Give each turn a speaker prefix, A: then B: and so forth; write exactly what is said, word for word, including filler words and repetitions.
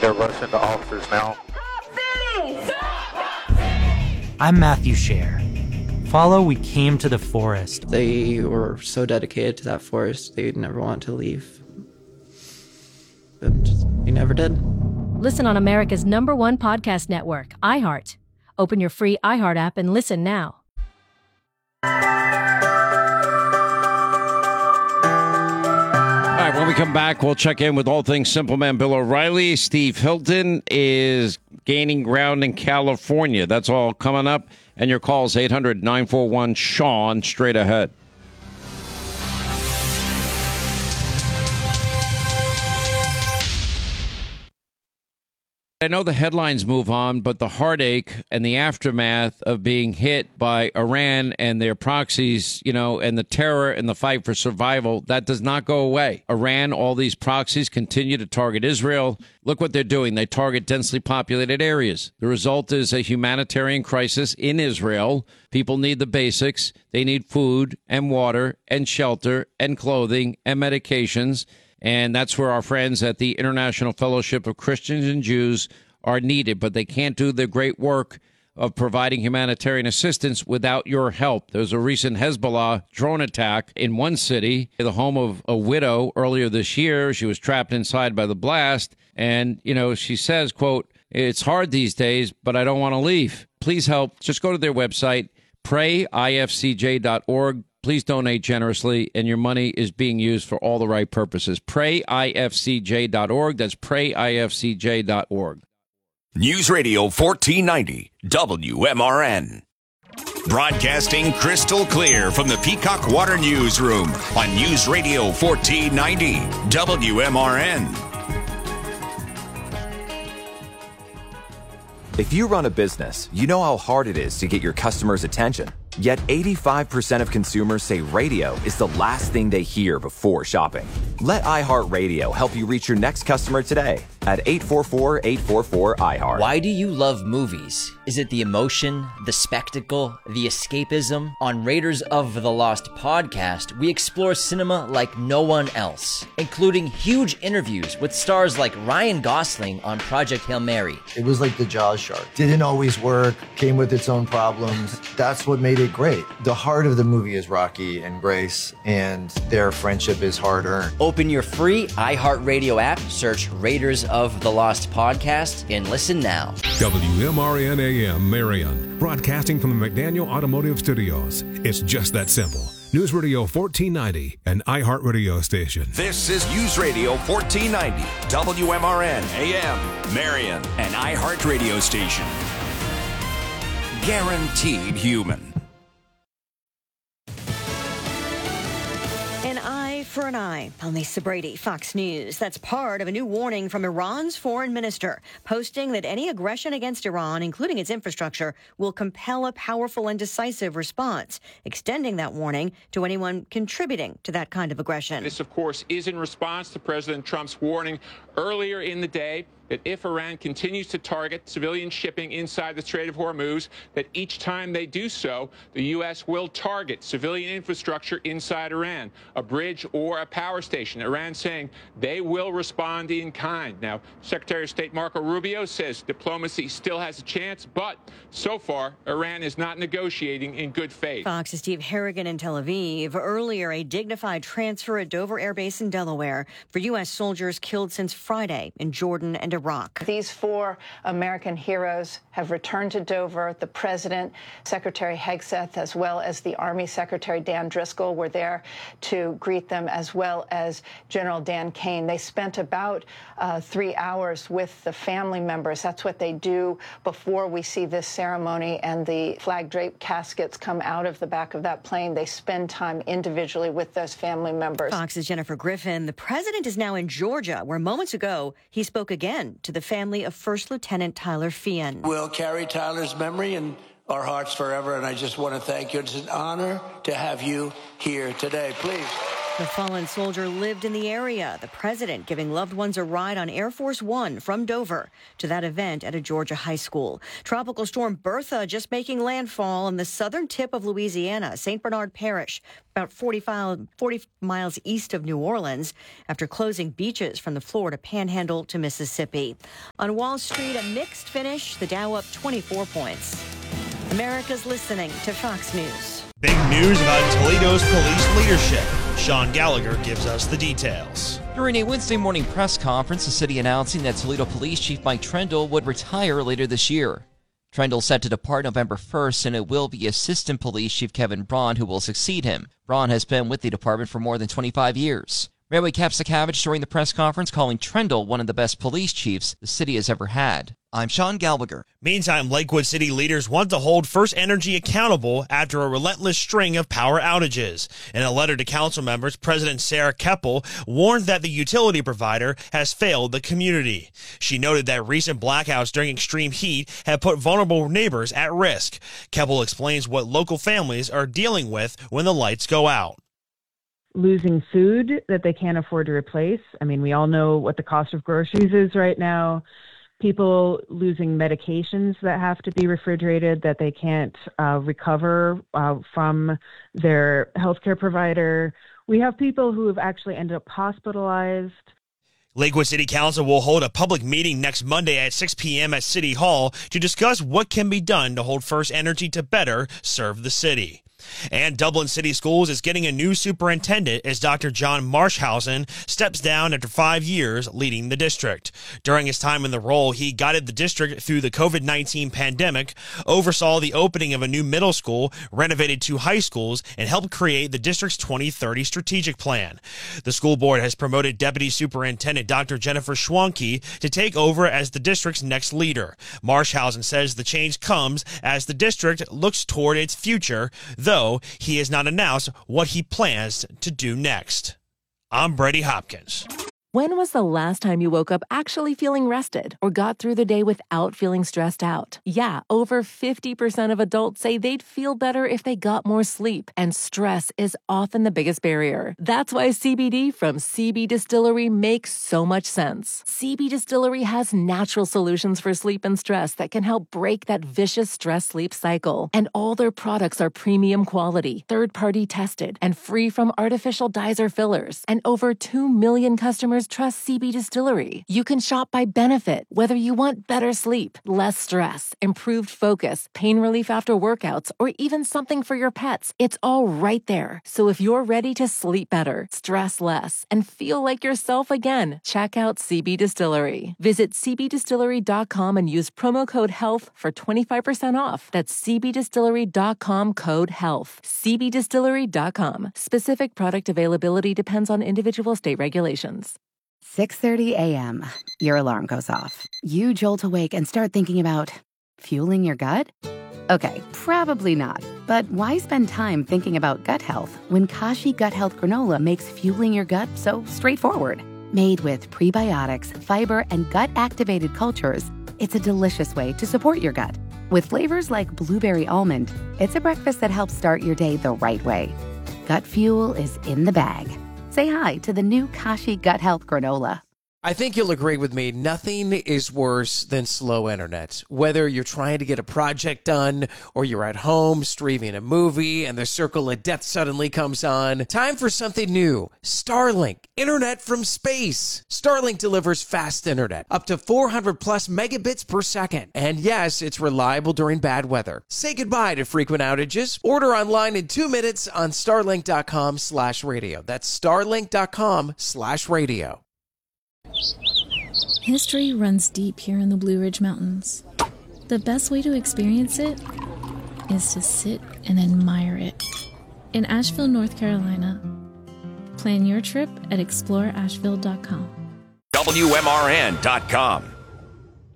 A: they're rushing the officers now.
B: I'm Matthew Scher. Follow We Came to the Forest.
C: They were so dedicated to that forest, they'd never want to leave. But we never did.
D: Listen on America's number one podcast network, iHeart. Open your free iHeart app and listen now.
E: All right, when we come back, we'll check in with all things Simple Man Bill O'Reilly. Steve Hilton is gaining ground in California. That's all coming up. And your calls, eight hundred nine four one Sean, straight ahead. I know the headlines move on, but the heartache and the aftermath of being hit by Iran and their proxies, you know, and the terror and the fight for survival, that does not go away. Iran, all these proxies continue to target Israel. Look what they're doing. They target densely populated areas. The result is a humanitarian crisis in Israel. People need the basics. They need food and water and shelter and clothing and medications. And that's where our friends at the International Fellowship of Christians and Jews are needed. But they can't do the great work of providing humanitarian assistance without your help. There was a recent Hezbollah drone attack in one city, the home of a widow earlier this year. She was trapped inside by the blast. And, you know, she says, quote, "It's hard these days, but I don't want to leave. Please help. Just go to their website, pray I F C J dot org. Please donate generously, and your money is being used for all the right purposes. pray I F C J dot org. That's pray I F C J dot org.
F: News Radio fourteen ninety, W M R N. Broadcasting crystal clear from the Peacock Water Newsroom on News Radio fourteen ninety, W M R N.
G: If you run a business, you know how hard it is to get your customers' attention. Yet eighty-five percent of consumers say radio is the last thing they hear before shopping. Let iHeartRadio help you reach your next customer today at eight four four, eight four four, I heart.
H: Why do you love movies? Is it the emotion, the spectacle, the escapism? On Raiders of the Lost podcast, we explore cinema like no one else, including huge interviews with stars like Ryan Gosling on Project Hail Mary.
I: It was like the Jaws shark. Didn't always work, came with its own problems. That's what made it great. The heart of the movie is Rocky and Grace, and their friendship is hard-earned.
H: Open your free iHeartRadio app, search Raiders of the Lost podcast, and listen now.
J: W M R N A M Marion, broadcasting from the McDaniel Automotive Studios. It's just that simple. News Radio fourteen ninety, an iHeartRadio station.
F: This is News Radio fourteen ninety, W M R N A M Marion, an iHeartRadio station. Guaranteed human.
K: An eye for an eye. I'm Lisa Brady, Fox News. That's part of a new warning from Iran's foreign minister, posting that any aggression against Iran, including its infrastructure, will compel a powerful and decisive response, extending that warning to anyone contributing to that kind of aggression.
L: This, of course, is in response to President Trump's warning earlier in the day that if Iran continues to target civilian shipping inside the Strait of Hormuz, that each time they do so, the U S will target civilian infrastructure inside Iran, a bridge or a power station. Iran saying they will respond in kind. Now, Secretary of State Marco Rubio says diplomacy still has a chance, but so far, Iran is not negotiating in good faith.
K: Fox's Steve Harrigan in Tel Aviv. Earlier, a dignified transfer at Dover Air Base in Delaware for U S soldiers killed since Friday in Jordan and Iraq.
M: These four American heroes have returned to Dover. The President, Secretary Hegseth, as well as the Army Secretary Dan Driscoll were there to greet them, as well as General Dan Kane. They spent about uh, three hours with the family members. That's what they do before we see this ceremony and the flag-draped caskets come out of the back of that plane. They spend time individually with those family members.
K: Fox's Jennifer Griffin. The president is now in Georgia, where moments ago he spoke again to the family of First Lieutenant Tyler Feehan.
N: We'll carry Tyler's memory in our hearts forever, and I just want to thank you. It's an honor to have you here today. Please.
K: The fallen soldier lived in the area, the president giving loved ones a ride on Air Force One from Dover to that event at a Georgia high school. Tropical storm Bertha just making landfall in the southern tip of Louisiana, Saint Bernard Parish, about forty-five, forty miles east of New Orleans, after closing beaches from the Florida Panhandle to Mississippi. On Wall Street, a mixed finish, the Dow up twenty-four points. America's listening to Fox News.
A: Big news about Toledo's police leadership. Sean Gallagher gives us the details.
O: During a Wednesday morning press conference, the city announcing that Toledo Police Chief Mike Trendle would retire later this year. Trendle set to depart November first, and it will be Assistant Police Chief Kevin Braun who will succeed him. Braun has been with the department for more than twenty-five years. Railway Capsicavage during the press conference calling Trendle one of the best police chiefs the city has ever had. I'm Sean Gallagher.
A: Meantime, Lakewood City leaders want to hold First Energy accountable after a relentless string of power outages. In a letter to council members, President Sarah Keppel warned that the utility provider has failed the community. She noted that recent blackouts during extreme heat have put vulnerable neighbors at risk. Keppel explains what local families are dealing with when the lights go out.
P: Losing food that they can't afford to replace. I mean, we all know what the cost of groceries is right now. People losing medications that have to be refrigerated that they can't uh, recover uh, from their healthcare provider. We have people who have actually ended up hospitalized.
A: Lakewood City Council will hold a public meeting next Monday at six p.m. at City Hall to discuss what can be done to hold First Energy to better serve the city. And Dublin City Schools is getting a new superintendent as Doctor John Marshhausen steps down after five years leading the district. During his time in the role, he guided the district through the covid nineteen pandemic, oversaw the opening of a new middle school, renovated two high schools, and helped create the district's twenty thirty strategic plan. The school board has promoted Deputy Superintendent Doctor Jennifer Schwanke to take over as the district's next leader. Marshhausen says the change comes as the district looks toward its future, though he has not announced what he plans to do next. I'm Brady Hopkins.
Q: When was the last time you woke up actually feeling rested or got through the day without feeling stressed out? Yeah, over fifty percent of adults say they'd feel better if they got more sleep, and stress is often the biggest barrier. That's why C B D from C B Distillery makes so much sense. C B Distillery has natural solutions for sleep and stress that can help break that vicious stress-sleep cycle. And all their products are premium quality, third-party tested, and free from artificial dyes or fillers. And over two million customers trust C B Distillery. You can shop by benefit, whether you want better sleep, less stress, improved focus, pain relief after workouts, or even something for your pets. It's all right there. So if you're ready to sleep better, stress less, and feel like yourself again, check out C B Distillery. Visit c b distillery dot com and use promo code HEALTH for twenty-five percent off. That's c b distillery dot com code HEALTH. c b distillery dot com. Specific product availability depends on individual state regulations.
R: six thirty a.m. Your alarm goes off. You jolt awake and start thinking about fueling your gut? Okay, probably not. But why spend time thinking about gut health when Kashi Gut Health Granola makes fueling your gut so straightforward? Made with prebiotics, fiber, and gut-activated cultures, it's a delicious way to support your gut. With flavors like blueberry almond, it's a breakfast that helps start your day the right way. Gut fuel is in the bag. Say hi to the new Kashi Gut Health Granola.
S: I think you'll agree with me, nothing is worse than slow internet. Whether you're trying to get a project done or you're at home streaming a movie and the circle of death suddenly comes on, time for something new. Starlink, internet from space. Starlink delivers fast internet, up to four hundred plus megabits per second. And yes, it's reliable during bad weather. Say goodbye to frequent outages. Order online in two minutes on starlink.com slash radio. That's starlink.com slash radio.
T: History runs deep here in the Blue Ridge Mountains. The best way to experience it is to sit and admire it. In Asheville, North Carolina. Plan your trip at explore asheville dot com.
F: W M R N dot com.